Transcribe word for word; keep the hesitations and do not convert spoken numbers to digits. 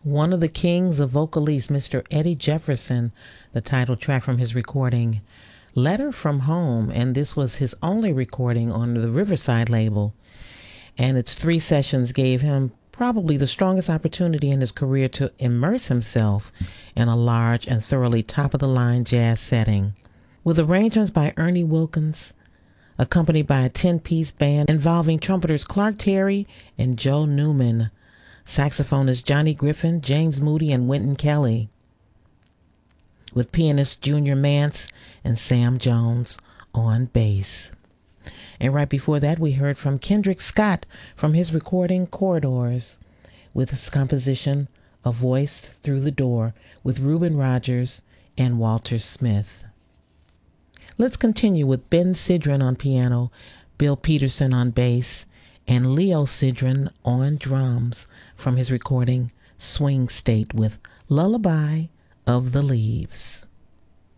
One of the kings of vocalists, Mister Eddie Jefferson, the title track from his recording Letter from Home, and this was his only recording on the Riverside label, and its three sessions gave him probably the strongest opportunity in his career to immerse himself in a large and thoroughly top-of-the-line jazz setting. With arrangements by Ernie Wilkins, accompanied by a ten-piece band involving trumpeters Clark Terry and Joe Newman, saxophonists Johnny Griffin, James Moody, and Wynton Kelly, with pianists Junior Mance and Sam Jones on bass. And right before that, we heard from Kendrick Scott from his recording Corridors, with his composition A Voice Through the Door with Reuben Rogers and Walter Smith. Let's continue with Ben Sidran on piano, Bill Peterson on bass, and Leo Sidran on drums from his recording Swing State with Lullaby of the Leaves.